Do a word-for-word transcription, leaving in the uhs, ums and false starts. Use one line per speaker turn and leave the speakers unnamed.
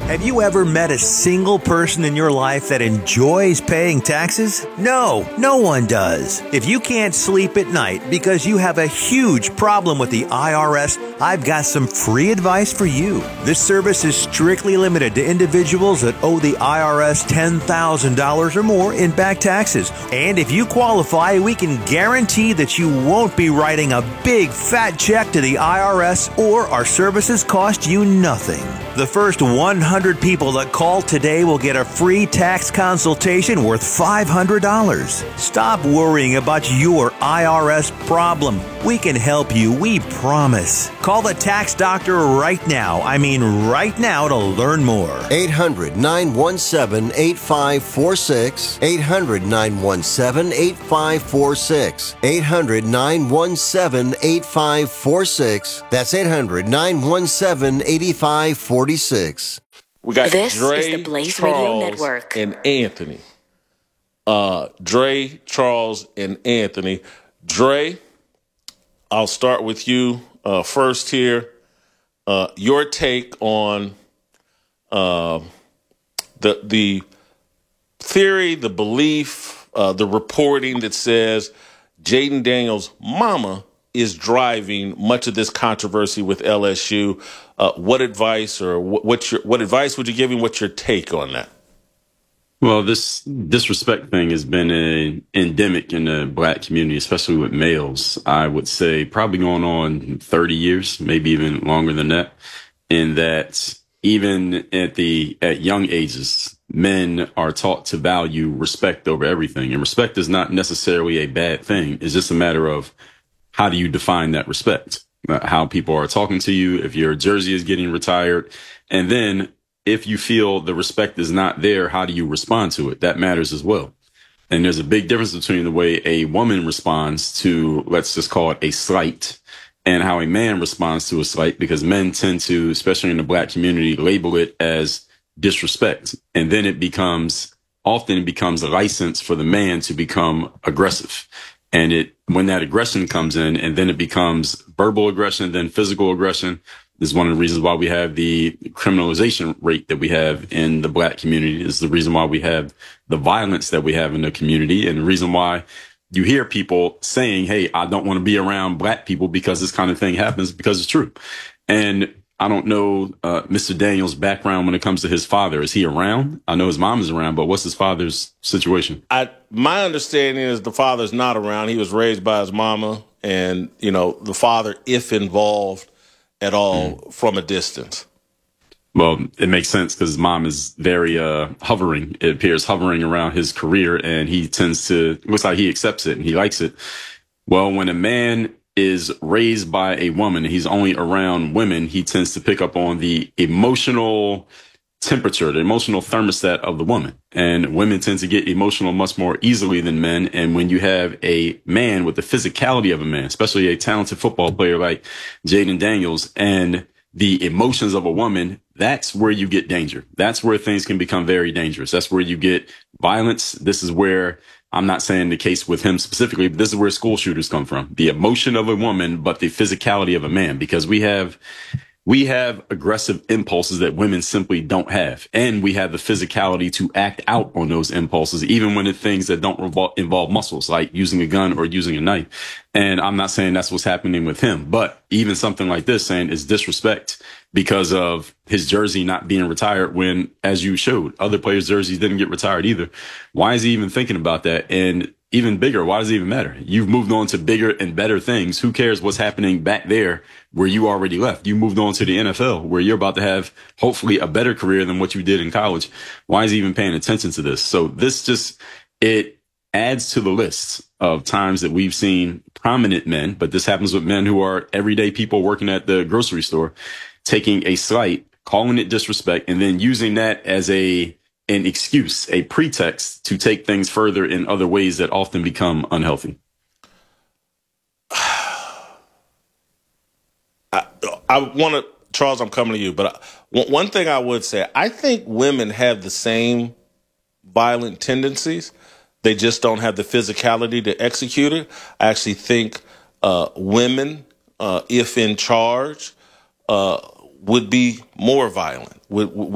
Have you ever met a single person in your life that enjoys paying taxes? No, no one does. If you can't sleep at night because you have a huge problem with the I R S, I've got some free advice for you. This service is strictly limited to individuals that owe the I R S ten thousand dollars or more in back taxes. And if you qualify, we can guarantee that you won't be writing a big fat check to the I R S, or our services cost you nothing. The first one hundred people that call today will get a free tax consultation worth five hundred dollars. Stop worrying about your I R S problem. We can help you, we promise. Call the tax doctor right now. I mean right now to learn more.
eight hundred, nine one seven, eight five four six. eight hundred, nine one seven, eight five four six. eight hundred, nine one seven, eight five four six. That's eight hundred, nine one seven, eight five four six.
We got
This
Dre,
is the Blaze Radio
Charles,
Network.
and Anthony. Uh, Dre, Charles, and Anthony. Dre, I'll start with you uh, first here. Uh, your take on uh, the the theory, the belief, uh, the reporting that says Jayden Daniels' mama is driving much of this controversy with L S U. Uh, what advice or what, what's your what advice would you give him? What's your take on that?
Well, this disrespect thing has been a endemic in the black community, especially with males. I would say probably going on thirty years, maybe even longer than that. In that even at the at young ages, men are taught to value respect over everything. And respect is not necessarily a bad thing. It's just a matter of how do you define that respect? Uh, how people are talking to you, if your jersey is getting retired. And then if you feel the respect is not there, how do you respond to it? That matters as well. And there's a big difference between the way a woman responds to, let's just call it a slight, and how a man responds to a slight, because men tend to, especially in the black community, label it as disrespect. And then it becomes, often it becomes a license for the man to become aggressive. And it, when that aggression comes in, and then it becomes verbal aggression, then physical aggression, is one of the reasons why we have the criminalization rate that we have in the black community. Is the reason why we have the violence that we have in the community, and the reason why you hear people saying, hey, I don't want to be around black people because this kind of thing happens, because it's true. And I don't know uh, Mister Daniels' background when it comes to his father. Is he around? I know his mom is around, but what's his father's situation?
I, my understanding is the father's not around. He was raised by his mama, and, you know, the father, if involved at all, mm. from a distance.
Well, it makes sense because his mom is very uh, hovering. It appears hovering around his career, and he tends to, it looks like he accepts it and he likes it. Well, when a man is raised by a woman, he's only around women, he tends to pick up on the emotional temperature, the emotional thermostat of the woman. And women tend to get emotional much more easily than men. And when you have a man with the physicality of a man, especially a talented football player like Jayden Daniels, and the emotions of a woman, that's where you get danger. That's where things can become very dangerous. That's where you get violence. This is where, I'm not saying the case with him specifically, but this is where school shooters come from. The emotion of a woman, but the physicality of a man, because we have, we have aggressive impulses that women simply don't have. And we have the physicality to act out on those impulses, even when it's things that don't revol- involve muscles, like using a gun or using a knife. And I'm not saying that's what's happening with him, but even something like this saying is disrespect because of his jersey not being retired when, as you showed, other players' jerseys didn't get retired either. Why is he even thinking about that? And even bigger, why does it even matter? You've moved on to bigger and better things. Who cares what's happening back there where you already left? You moved on to the N F L where you're about to have hopefully a better career than what you did in college. Why is he even paying attention to this? So this just, it adds to the list of times that we've seen prominent men, but this happens with men who are everyday people working at the grocery store, taking a slight, calling it disrespect, and then using that as a an excuse, a pretext to take things further in other ways that often become unhealthy.
I, I want to, Charles, I'm coming to you, but I, one thing I would say, I think women have the same violent tendencies. They just don't have the physicality to execute it. I actually think uh, women, uh, if in charge, uh, would be more violent, would,